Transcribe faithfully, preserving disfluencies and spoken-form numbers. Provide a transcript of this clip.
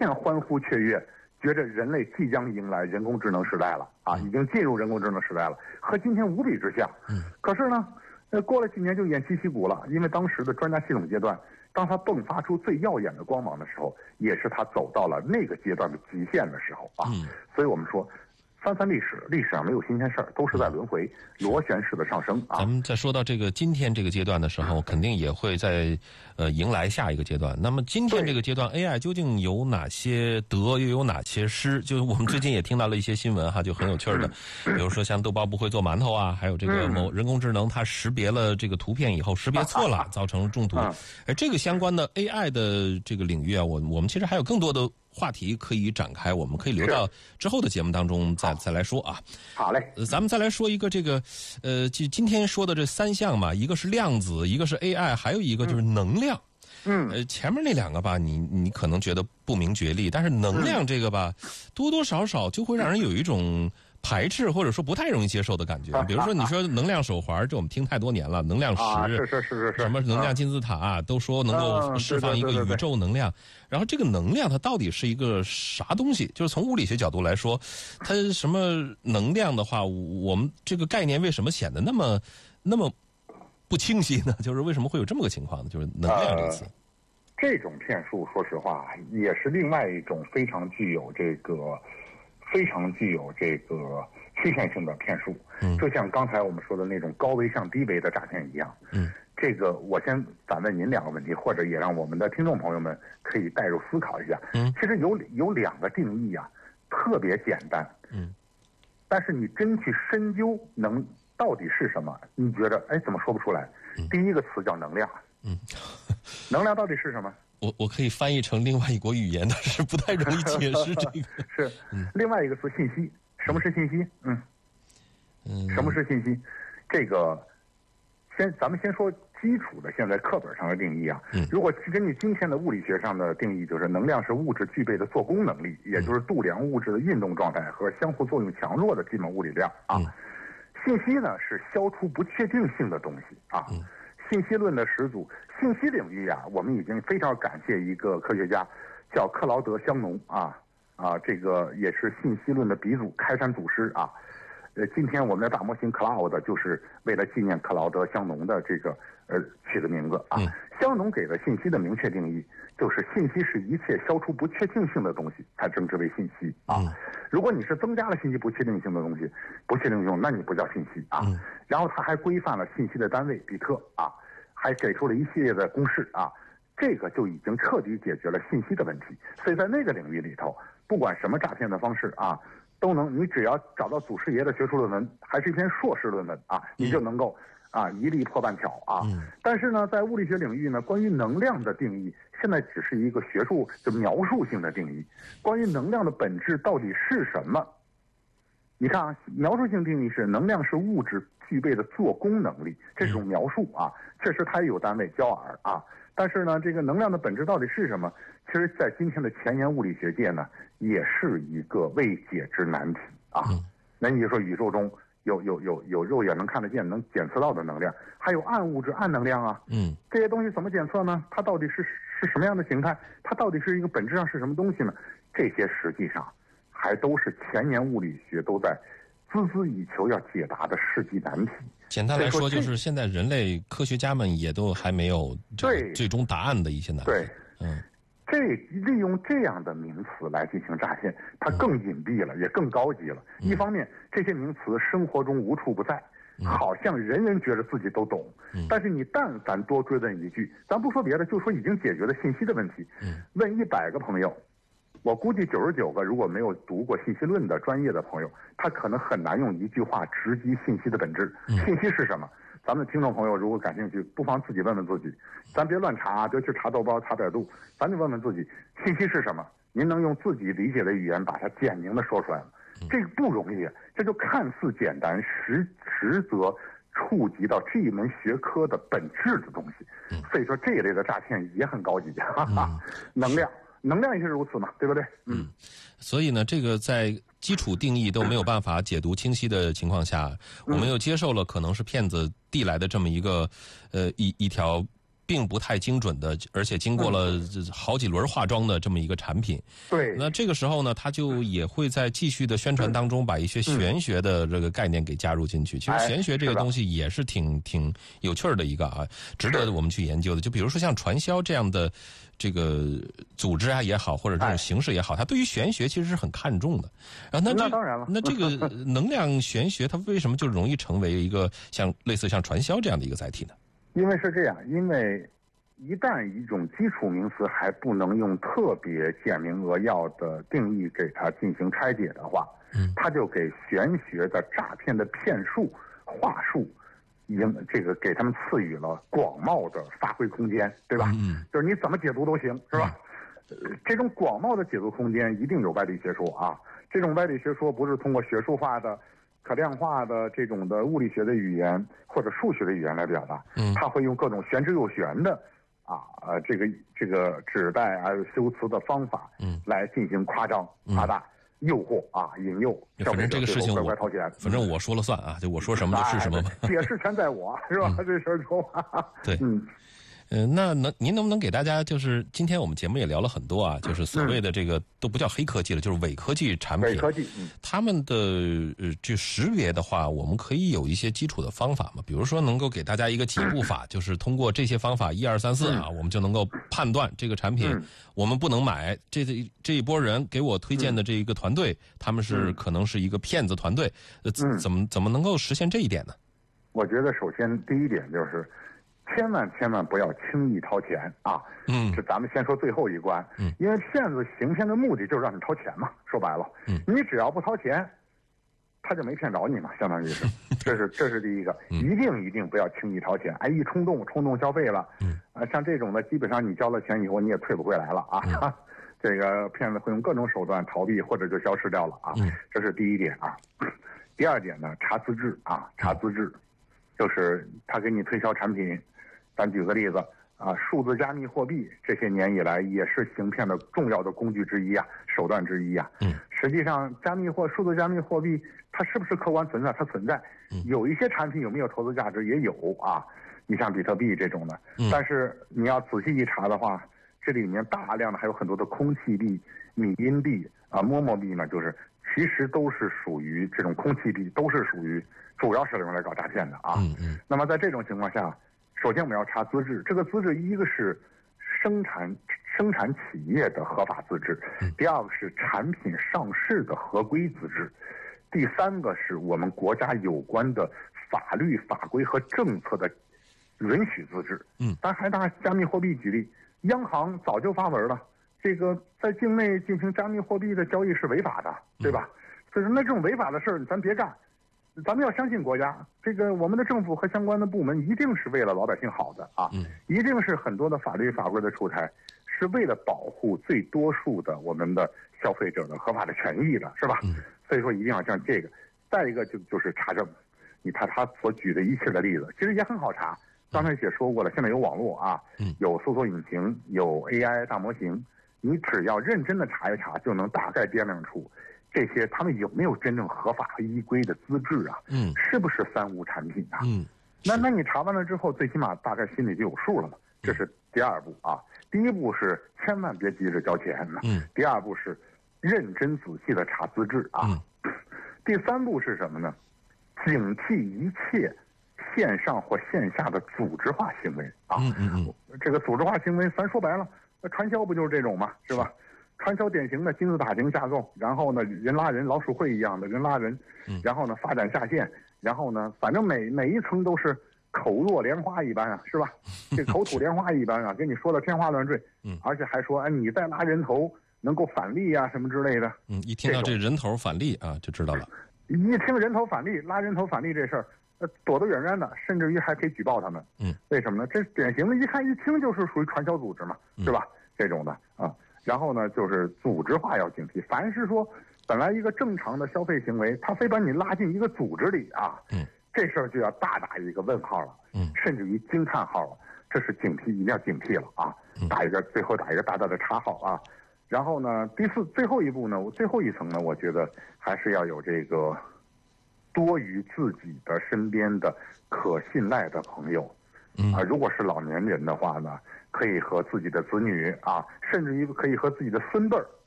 片欢呼雀跃，觉着人类即将迎来人工智能时代了啊，已经进入人工智能时代了，和今天无比之像。嗯，可是呢，呃，过了几年就偃旗息鼓了，因为当时的专家系统阶段，当它迸发出最耀眼的光芒的时候，也是它走到了那个阶段的极限的时候啊。嗯，所以我们说。翻翻历史，历史上没有新鲜事儿，都是在轮回，螺旋式的上升啊。 咱们在说到这个今天这个阶段的时候，肯定也会在呃迎来下一个阶段。那么今天这个阶段 ，A I 究竟有哪些得，又有哪些失？就是我们最近也听到了一些新闻哈，就很有趣的，比如说像豆包不会做馒头啊，还有这个某人工智能它识别了这个图片以后识别错了，造成了中毒。而这个相关的 A I 的这个领域啊，我我们其实还有更多的话题可以展开，我们可以留到之后的节目当中再再来说啊。 好嘞， 呃，咱们再来说一个这个，呃，就今天说的这三项嘛，一个是量子，一个是 A I， 还有一个就是能量。嗯，呃，前面那两个吧，你你可能觉得不明觉厉，但是能量这个吧，嗯、多多少少就会让人有一种排斥或者说不太容易接受的感觉。比如说你说能量手环，这我们听太多年了，能量石、 啊、是是是是是， 什么能量金字塔、啊、都说能够释放一个宇宙能量。嗯、对对对对，然后这个能量它到底是一个啥东西？就是从物理学角度来说，它什么能量的话，我们这个概念为什么显得那么那么不清晰呢？就是为什么会有这么个情况呢？就是能量这个词。 呃这种骗术，说实话，也是另外一种非常具有这个、非常具有这个欺骗性的骗术。嗯，就像刚才我们说的那种高危向低危的诈骗一样。嗯，这个我先反问您两个问题，或者也让我们的听众朋友们可以带入思考一下。嗯，其实有有两个定义啊，特别简单。嗯，但是你真去深究能到底是什么，你觉得哎怎么说不出来？嗯、第一个词叫能量。嗯，能量到底是什么？ 我我可以翻译成另外一国语言，但是不太容易解释这个。 是，嗯、另外一个词信息。什么是信息？嗯，嗯，什么是信息？这个，先咱们先说基础的，现在课本上的定义啊。嗯，如果根据今天的物理学上的定义，就是能量是物质具备的做功能力，也就是度量物质的运动状态和相互作用强弱的基本物理量啊。嗯、信息呢是消除不确定性的东西啊。嗯，信息论的始祖，信息领域啊，我们已经非常感谢一个科学家，叫克劳德·香农啊啊，这个也是信息论的鼻祖、开山祖师啊。呃，今天我们的大模型 Cloud 就是为了纪念克劳德·香农的这个呃取的名字啊。嗯、香农给的信息的明确定义就是信息是一切消除不确定性的东西，才称之为信息啊。嗯、如果你是增加了信息不确定性的东西，不确定性，那你不叫信息啊。嗯、然后他还规范了信息的单位比特啊。还给出了一系列的公式啊，这个就已经彻底解决了信息的问题。所以在那个领域里头，不管什么诈骗的方式啊，都能，你只要找到祖师爷的学术论文，还是一篇硕士论文啊，你就能够啊一力破半条啊。嗯、但是呢，在物理学领域呢，关于能量的定义，现在只是一个学术就描述性的定义。关于能量的本质到底是什么？你看啊，描述性定义是能量是物质具备的做功能力，这是种描述啊，确实它也有单位焦耳啊。但是呢，这个能量的本质到底是什么？其实，在今天的前沿物理学界呢，也是一个未解之难题啊。那你就说宇宙中有有有有肉眼能看得见、能检测到的能量，还有暗物质、暗能量啊。嗯，这些东西怎么检测呢？它到底是是什么样的形态？它到底是一个本质上是什么东西呢？这些实际上还都是前沿物理学都在孜孜以求要解答的世纪难题。 简单来说，就是现在人类科学家们也都还没有对最终答案的一些难题。 对，嗯，这利用这样的名词来进行诈骗，它更隐蔽了，嗯、也更高级了。嗯、一方面，这些名词生活中无处不在，嗯、好像人人觉得自己都懂。嗯、但是你但凡多追问一句，咱不说别的，就说已经解决了信息的问题，嗯、问一百个朋友。我估计九十九个如果没有读过信息论的专业的朋友，他可能很难用一句话直击信息的本质。信息是什么？咱们的听众朋友如果感兴趣，不妨自己问问自己，咱别乱查，别去查豆包、查百度，咱就问问自己，信息是什么？您能用自己理解的语言把它简明的说出来吗？这个不容易，这就看似简单，实实则触及到这一门学科的本质的东西。所以说这一类的诈骗也很高级，哈哈，能量。能量也是如此嘛，对不对？嗯， 所以呢，这个在基础定义都没有办法解读清晰的情况下，我们又接受了可能是骗子递来的这么一个呃一一条并不太精准的，而且经过了好几轮化妆的这么一个产品。 对。 那这个时候呢，他就也会在继续的宣传当中把一些玄学的这个概念给加入进去。其实玄学这个东西也是挺挺有趣儿的一个啊，值得我们去研究的。就比如说像传销这样的这个组织啊也好，或者这种形式也好，它对于玄学其实是很看重的。然后那这那当然了， 那这个能量玄学它为什么就容易成为一个像类似像传销这样的一个载体呢？ 因为是这样，因为一旦一种基础名词还不能用特别简明扼要的定义给它进行拆解的话，嗯，它就给玄学的诈骗的骗术话术，已经这个给他们赐予了广袤的发挥空间，对吧？嗯，就是你怎么解读都行，是吧？嗯、呃，这种广袤的解读空间一定有歪理邪说啊！这种歪理邪说不是通过学术化的、可量化的这种的物理学的语言或者数学的语言来表达，嗯，他会用各种玄之又玄的啊呃这个这个指代还有修辞的方法，嗯，来进行夸张、夸大、诱惑啊、引诱消费者最后乖乖掏钱。 反正我说了算啊，就我说什么就是什么嘛。 解释权在我，是吧？这事儿说话。 对，嗯。呃，那能您能不能给大家，就是今天我们节目也聊了很多啊，就是所谓的这个、嗯、都不叫黑科技了，就是伪科技产品。 伪科技，嗯， 他们的呃这识别的话，我们可以有一些基础的方法嘛，比如说能够给大家一个几步法，就是通过这些方法一二三四啊，嗯、我们就能够判断这个产品、嗯、我们不能买。这这一波人给我推荐的这一个团队，嗯、他们是可能是一个骗子团队，呃， 嗯、 怎么怎么能够实现这一点呢？ 我觉得首先第一点就是。千万千万不要轻易掏钱啊！嗯，这咱们先说最后一关。嗯，因为骗子行骗的目的就是让你掏钱嘛，说白了，嗯，你只要不掏钱，他就没骗着你嘛，相当于是，这是这是第一个，嗯、一定一定不要轻易掏钱，哎，一冲动冲动消费了，嗯，啊，像这种的，基本上你交了钱以后你也退不回来了啊，嗯、这个骗子会用各种手段逃避或者就消失掉了啊，嗯、这是第一点啊。第二点呢，查资质啊，查资质，就是他给你推销产品。咱举个例子啊，数字加密货币这些年以来也是行骗的重要的工具之一啊，手段之一啊。嗯，实际上加密货数字加密货币它是不是客观存在？它存在。嗯，有一些产品有没有投资价值也有啊。你像比特币这种的，嗯、但是你要仔细一查的话，这里面大量的还有很多的空气币、米因币啊、陌陌币呢，就是其实都是属于这种空气币，都是属于主要是用来搞诈骗的啊。嗯嗯。那么在这种情况下。首先我们要查资质，这个资质一个是生产生产企业的合法资质，第二个是产品上市的合规资质，第三个是我们国家有关的法律法规和政策的允许资质。嗯，咱还拿加密货币举例，央行早就发文了，这个在境内进行加密货币的交易是违法的，对吧？所以说那这种违法的事儿咱别干。咱们要相信国家，这个我们的政府和相关的部门一定是为了老百姓好的啊，嗯、一定是很多的法律法规的出台是为了保护最多数的我们的消费者的合法的权益的，是吧？嗯、所以说一定要像这个。再一个就就是查证，你看他所举的一切的例子，其实也很好查。刚才也说过了，现在有网络啊，有搜索引擎，有 A I 大模型，你只要认真的查一查，就能大概掂量出。这些他们有没有真正合法和依规的资质啊？嗯，是不是三无产品啊？嗯，那那你查完了之后，最起码大概心里就有数了嘛。这是第二步啊。第一步是千万别急着交钱呢。嗯。第二步是认真仔细的查资质啊。嗯。第三步是什么呢？警惕一切线上或线下的组织化行为啊。嗯嗯嗯。这个组织化行为，咱说白了，那传销不就是这种吗？是吧？传销典型的金字塔型架构，然后呢，人拉人，老鼠会一样的人拉人，然后呢，发展下线，然后呢，反正每每一层都是口若莲花一般啊，是吧？这口吐莲花一般啊，跟你说的天花乱坠，嗯，而且还说，哎，你再拉人头能够返利啊，什么之类的。 嗯，一听到这人头返利啊，就知道了。 一听人头返利，拉人头返利这事儿，呃，躲得远远的，甚至于还可以举报他们。嗯，为什么呢？这典型的，一看一听就是属于传销组织嘛，是吧？这种的啊。然后呢，就是组织化要警惕。凡是说本来一个正常的消费行为，他非把你拉进一个组织里啊，嗯，这事儿就要大打一个问号了，嗯，甚至于惊叹号了。这是警惕，一定要警惕了啊！打一个最后打一个大大的叉号啊。然后呢，第四最后一步呢，最后一层呢，我觉得还是要有这个多于自己的身边的可信赖的朋友， 嗯啊，如果是老年人的话呢，可以和自己的子女啊，甚至于可以和自己的孙辈儿